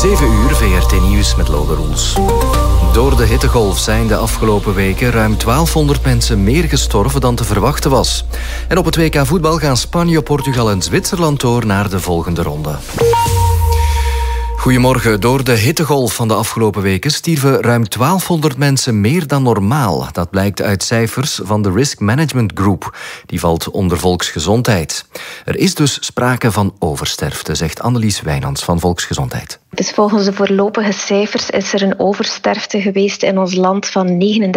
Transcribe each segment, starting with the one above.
7 uur, VRT Nieuws met Lode Roels. Door de hittegolf zijn de afgelopen weken ruim 1200 mensen meer gestorven dan te verwachten was. En op het WK voetbal gaan Spanje, Portugal en Zwitserland door naar de volgende ronde. Goedemorgen. Door de hittegolf van de afgelopen weken stierven ruim 1200 mensen meer dan normaal. Dat blijkt uit cijfers van de Risk Management Group. Die valt onder volksgezondheid. Er is dus sprake van oversterfte, zegt Annelies Wijnands van Volksgezondheid. Dus volgens de voorlopige cijfers is er een oversterfte geweest in ons land van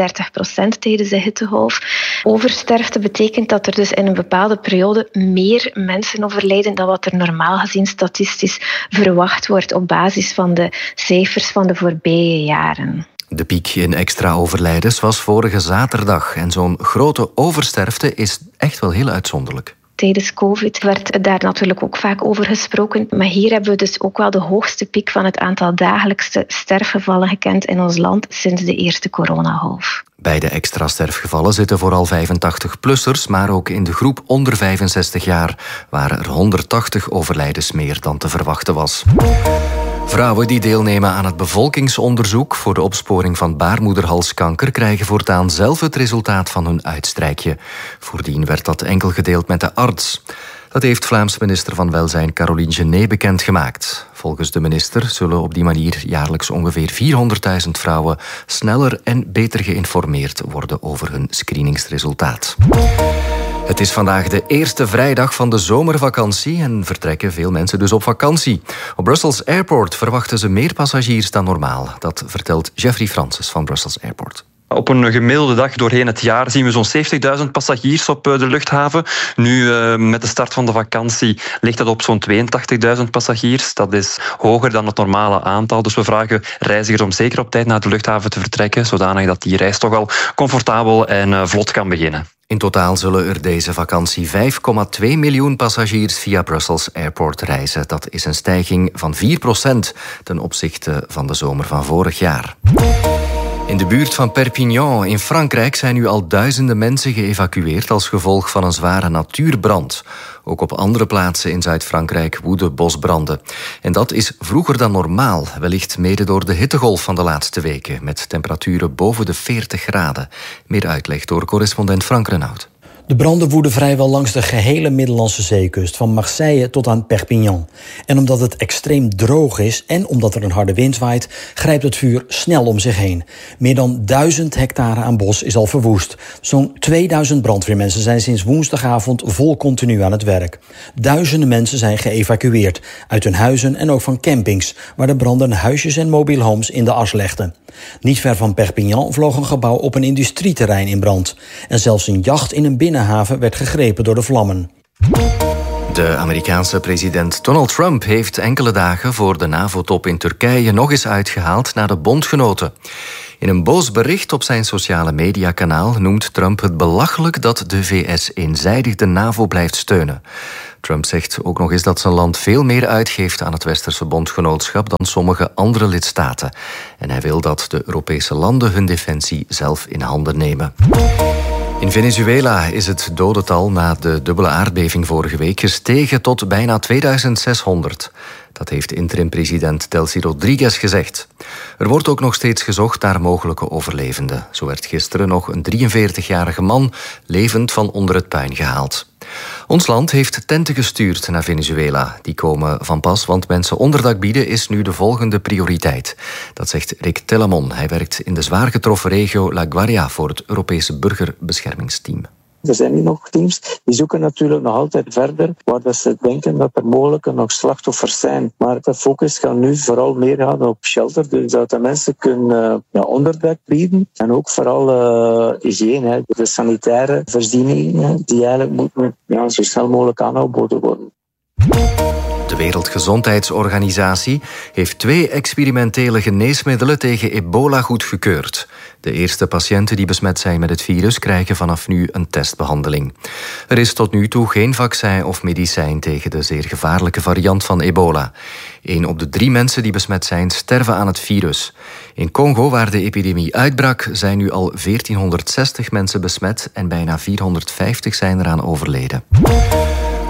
39% tijdens de hittegolf. Oversterfte betekent dat er dus in een bepaalde periode meer mensen overlijden dan wat er normaal gezien statistisch verwacht wordt op basis van de cijfers van de voorbije jaren. De piek in extra overlijdens was vorige zaterdag en zo'n grote oversterfte is echt wel heel uitzonderlijk. Tijdens COVID werd daar natuurlijk ook vaak over gesproken. Maar hier hebben we dus ook wel de hoogste piek van het aantal dagelijkse sterfgevallen gekend in ons land sinds de eerste coronagolf. Bij de extra sterfgevallen zitten vooral 85-plussers, maar ook in de groep onder 65 jaar waren er 180 overlijdens meer dan te verwachten was. Vrouwen die deelnemen aan het bevolkingsonderzoek voor de opsporing van baarmoederhalskanker krijgen voortaan zelf het resultaat van hun uitstrijkje. Voordien werd dat enkel gedeeld met de arts. Dat heeft Vlaams minister van Welzijn Caroline Genet bekendgemaakt. Volgens de minister zullen op die manier jaarlijks ongeveer 400.000 vrouwen sneller en beter geïnformeerd worden over hun screeningsresultaat. Het is vandaag de eerste vrijdag van de zomervakantie en vertrekken veel mensen dus op vakantie. Op Brussels Airport verwachten ze meer passagiers dan normaal. Dat vertelt Jeffrey Francis van Brussels Airport. Op een gemiddelde dag doorheen het jaar zien we zo'n 70.000 passagiers op de luchthaven. Nu, met de start van de vakantie, ligt dat op zo'n 82.000 passagiers. Dat is hoger dan het normale aantal. Dus we vragen reizigers om zeker op tijd naar de luchthaven te vertrekken, zodanig dat die reis toch al comfortabel en vlot kan beginnen. In totaal zullen er deze vakantie 5,2 miljoen passagiers via Brussels Airport reizen. Dat is een stijging van 4% ten opzichte van de zomer van vorig jaar. In de buurt van Perpignan in Frankrijk zijn nu al duizenden mensen geëvacueerd als gevolg van een zware natuurbrand. Ook op andere plaatsen in Zuid-Frankrijk woeden bosbranden. En dat is vroeger dan normaal, wellicht mede door de hittegolf van de laatste weken, met temperaturen boven de 40 graden. Meer uitleg door correspondent Frank Renaud. De branden woeden vrijwel langs de gehele Middellandse zeekust, van Marseille tot aan Perpignan. En omdat het extreem droog is en omdat er een harde wind waait, grijpt het vuur snel om zich heen. Meer dan 1000 hectare aan bos is al verwoest. Zo'n 2000 brandweermensen zijn sinds woensdagavond vol continu aan het werk. Duizenden mensen zijn geëvacueerd uit hun huizen en ook van campings, waar de branden huisjes en mobile homes in de as legden. Niet ver van Perpignan vloog een gebouw op een industrieterrein in brand. En zelfs een jacht in een binnenhaven werd gegrepen door de vlammen. De Amerikaanse president Donald Trump heeft enkele dagen voor de NAVO-top in Turkije nog eens uitgehaald naar de bondgenoten. In een boos bericht op zijn sociale mediakanaal noemt Trump het belachelijk dat de VS eenzijdig de NAVO blijft steunen. Trump zegt ook nog eens dat zijn land veel meer uitgeeft aan het westerse bondgenootschap dan sommige andere lidstaten. En hij wil dat de Europese landen hun defensie zelf in handen nemen. In Venezuela is het dodental na de dubbele aardbeving vorige week gestegen tot bijna 2600. Dat heeft interim-president Delcy Rodriguez gezegd. Er wordt ook nog steeds gezocht naar mogelijke overlevenden. Zo werd gisteren nog een 43-jarige man levend van onder het puin gehaald. Ons land heeft tenten gestuurd naar Venezuela. Die komen van pas, want mensen onderdak bieden is nu de volgende prioriteit. Dat zegt Rick Telamon. Hij werkt in de zwaar getroffen regio La Guaira voor het Europese burgerbeschermingsteam. Er zijn nu nog teams die zoeken natuurlijk nog altijd verder, waar dat ze denken dat er mogelijk nog slachtoffers zijn. Maar de focus gaat nu vooral meer gaan op shelter, dus dat de mensen kunnen onderdak bieden. En ook vooral hygiëne, de sanitaire voorzieningen die eigenlijk moeten zo snel mogelijk aangeboden worden. De Wereldgezondheidsorganisatie heeft 2 experimentele geneesmiddelen tegen ebola goedgekeurd. De eerste patiënten die besmet zijn met het virus krijgen vanaf nu een testbehandeling. Er is tot nu toe geen vaccin of medicijn tegen de zeer gevaarlijke variant van ebola. 1 op de 3 mensen die besmet zijn sterven aan het virus. In Congo, waar de epidemie uitbrak, zijn nu al 1460 mensen besmet en bijna 450 zijn eraan overleden.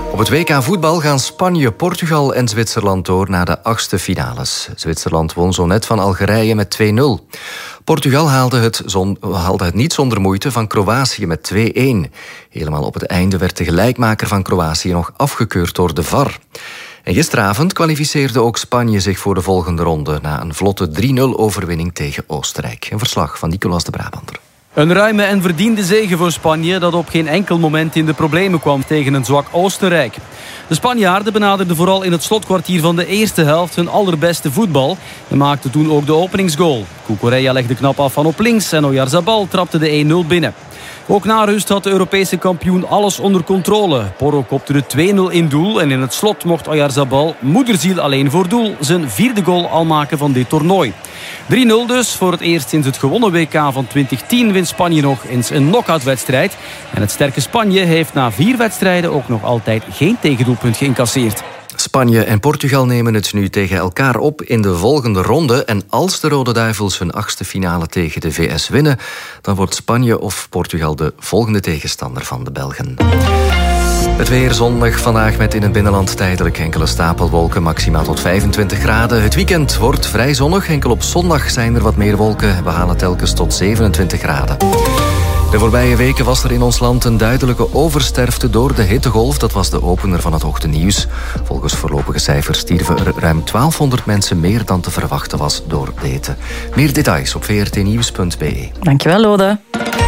Op het WK voetbal gaan Spanje, Portugal en Zwitserland door naar de 8e finales. Zwitserland won zo net van Algerije met 2-0. Portugal haalde het niet zonder moeite van Kroatië met 2-1. Helemaal op het einde werd de gelijkmaker van Kroatië nog afgekeurd door de VAR. En gisteravond kwalificeerde ook Spanje zich voor de volgende ronde na een vlotte 3-0-overwinning tegen Oostenrijk. Een verslag van Nicolas de Brabander. Een ruime en verdiende zege voor Spanje dat op geen enkel moment in de problemen kwam tegen een zwak Oostenrijk. De Spanjaarden benaderden vooral in het slotkwartier van de eerste helft hun allerbeste voetbal en maakten toen ook de openingsgoal. Cucurella legde knap af van op links en Oyarzabal trapte de 1-0 binnen. Ook na rust had de Europese kampioen alles onder controle. Porro kopte de 2-0 in doel en in het slot mocht Oyarzabal, moederziel alleen voor doel, zijn 4e goal al maken van dit toernooi. 3-0 dus. Voor het eerst sinds het gewonnen WK van 2010 wint Spanje nog eens een knock-outwedstrijd. En het sterke Spanje heeft na 4 wedstrijden ook nog altijd geen tegendoelpunt geïncasseerd. Spanje en Portugal nemen het nu tegen elkaar op in de volgende ronde. En als de Rode Duivels hun 8e finale tegen de VS winnen, dan wordt Spanje of Portugal de volgende tegenstander van de Belgen. Het weer zonnig vandaag met in het binnenland tijdelijk enkele stapelwolken, maximaal tot 25 graden. Het weekend wordt vrij zonnig, enkel op zondag zijn er wat meer wolken. We halen telkens tot 27 graden. De voorbije weken was er in ons land een duidelijke oversterfte door de hittegolf. Dat was de opener van het ochtendnieuws. Volgens voorlopige cijfers stierven er ruim 1200 mensen meer dan te verwachten was door de hitte. Meer details op vrtnieuws.be. Dankjewel, Lode.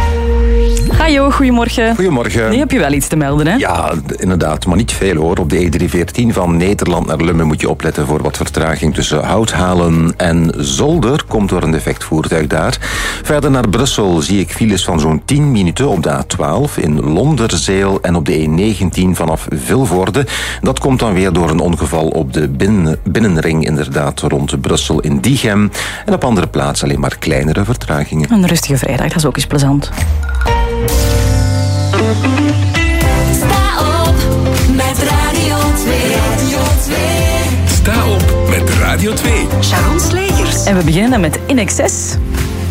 Hajo, goedemorgen. Goedemorgen. Nu heb je wel iets te melden, hè? Ja, inderdaad, maar niet veel hoor. Op de E314 van Nederland naar Lummen moet je opletten voor wat vertraging tussen Houthalen en Zolder. Komt door een defect voertuig daar. Verder naar Brussel zie ik files van zo'n 10 minuten op de A12 in Londerzeel en op de E19 vanaf Vilvoorde. Dat komt dan weer door een ongeval op de binnenring, inderdaad, rond Brussel in Diegem. En op andere plaatsen alleen maar kleinere vertragingen. Een rustige vrijdag, dat is ook eens plezant. Sta op met Radio 2. Radio 2. Sta op met Radio 2. Sharon Slegers. En we beginnen met In Excess.